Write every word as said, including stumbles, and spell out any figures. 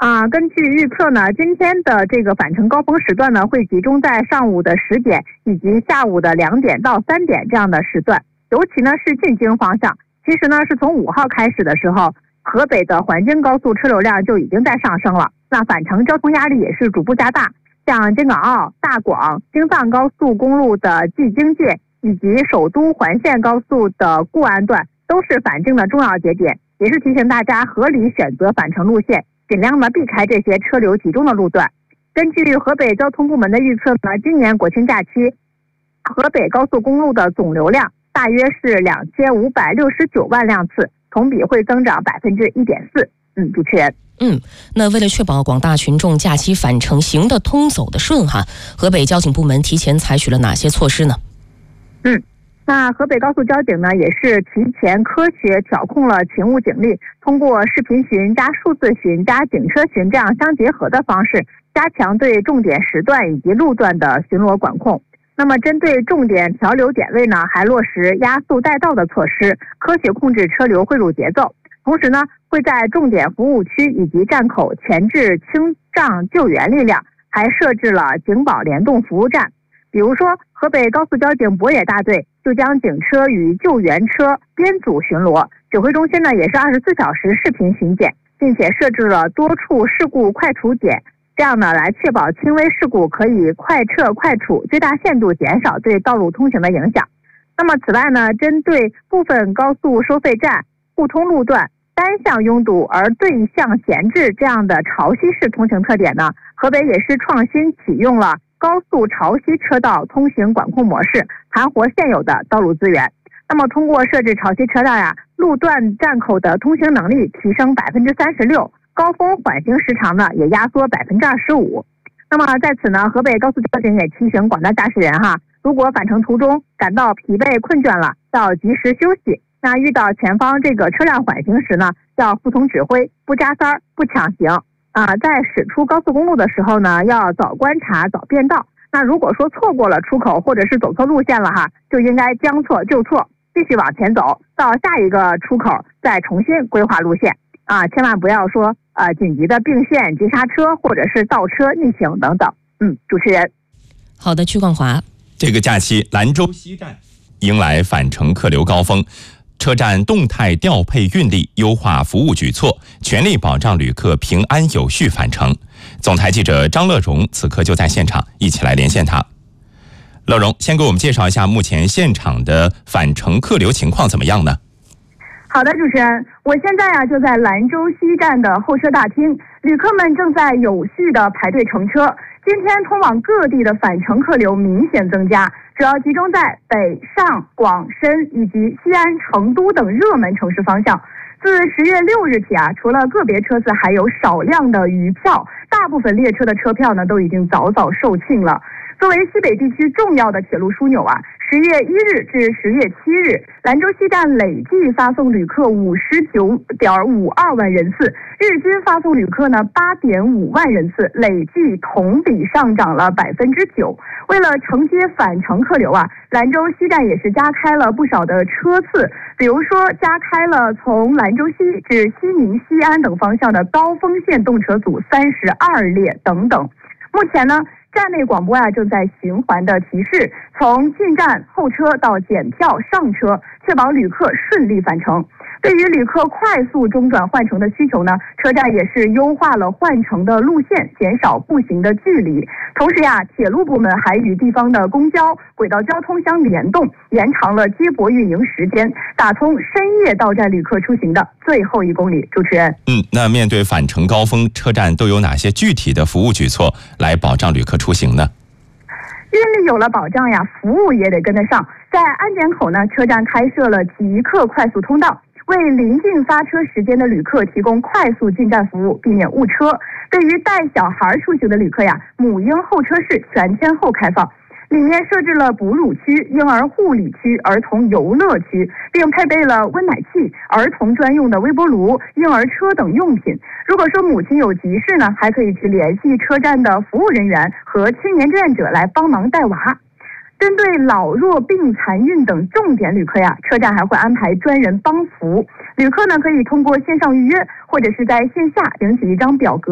啊，根据预测呢，今天的这个返程高峰时段呢，会集中在上午的十点以及下午的两点到三点这样的时段，尤其呢是进京方向。其实呢，是从五号开始的时候，河北的环京高速车流量就已经在上升了，那返程交通压力也是逐步加大。像京港澳、大广、京藏高速公路的蓟京界以及首都环线高速的固安段，都是返京的重要节点，也是提醒大家合理选择返程路线，尽量的避开这些车流集中的路段。根据河北交通部门的预测呢，今年国庆假期河北高速公路的总流量大约是两千五百六十九万辆次，同比会增长百分之一点四。嗯，主持人。 嗯，那为了确保广大群众假期返程行得通走得顺哈，河北交警部门提前采取了哪些措施呢？ 嗯。那河北高速交警呢，也是提前科学调控了勤务警力，通过视频巡加数字巡加警车巡这样相结合的方式，加强对重点时段以及路段的巡逻管控。那么针对重点调流点位呢，还落实压速带道的措施，科学控制车流汇入节奏。同时呢，会在重点服务区以及站口前置清障救援力量，还设置了警保联动服务站。比如说，河北高速交警博野大队就将警车与救援车编组巡逻，指挥中心呢也是二十四小时视频巡检，并且设置了多处事故快处点，这样呢来确保轻微事故可以快撤快处，最大限度减少对道路通行的影响。那么此外呢，针对部分高速收费站、互通路段单向拥堵而对向闲置这样的潮汐式通行特点呢，河北也是创新启用了高速潮汐车道通行管控模式，盘活现有的道路资源。那么通过设置潮汐车道呀，路段站口的通行能力提升百分之三十六，高峰缓行时长呢也压缩百分之二十五。那么在此呢，河北高速交警也提醒广大驾驶人哈，如果返程途中感到疲惫困倦了，要及时休息。那遇到前方这个车辆缓行时呢，要服从指挥，不扎塞儿，不抢行。啊，在驶出高速公路的时候呢，要早观察、早变道。那如果说错过了出口或者是走错路线了哈，就应该将错就错，继续往前走，到下一个出口再重新规划路线。啊，千万不要说呃紧急的并线、急刹车或者是倒车逆行等等。嗯，主持人。 好的，曲冠华。 这个假期，兰州西站迎来返程客流高峰。车站动态调配运力，优化服务举措，全力保障旅客平安有序返程。总台记者张乐荣此刻就在现场，一起来连线他。乐荣，先给我们介绍一下目前现场的返程客流情况怎么样呢？ 好的，主持人，我现在啊就在兰州西站的候车大厅，旅客们正在有序的排队乘车。今天通往各地的返程客流明显增加，主要集中在北上广深以及西安、成都等热门城市方向。自十月六日起啊，除了个别车次还有少量的余票，大部分列车的车票呢都已经早早售罄了。作为西北地区重要的铁路枢纽啊，十月一日至十月七日，兰州西站累计发送旅客五十九点五二万人次，日均发送旅客呢八点五万人次，累计同比上涨了百分之九。为了承接返程客流啊，兰州西站也是加开了不少的车次，比如说加开了从兰州西至西宁、西安等方向的高峰线动车组三十二列等等。目前呢，站内广播啊正在循环的提示，从进站候车到检票上车，确保旅客顺利返程。对于旅客快速中转换乘的需求呢，车站也是优化了换乘的路线，减少步行的距离。同时呀，铁路部门还与地方的公交、轨道交通相联动，延长了接驳运营时间，打通深夜到站旅客出行的最后一公里。主持人， 嗯，那面对返程高峰，车站都有哪些具体的服务举措来保障旅客出行呢？ 运力有了保障呀，服务也得跟得上。在安检口呢，车站开设了即刻快速通道，为临近发车时间的旅客提供快速进站服务，避免误车。对于带小孩出行的旅客呀，母婴候车室全天候开放，里面设置了哺乳区、婴儿护理区、儿童游乐区，并配备了温奶器、儿童专用的微波炉、婴儿车等用品。如果说母亲有急事呢，还可以去联系车站的服务人员和青年志愿者来帮忙带娃。针对老弱病残孕等重点旅客呀，车站还会安排专人帮扶。旅客呢可以通过线上预约，或者是在线下领取一张表格。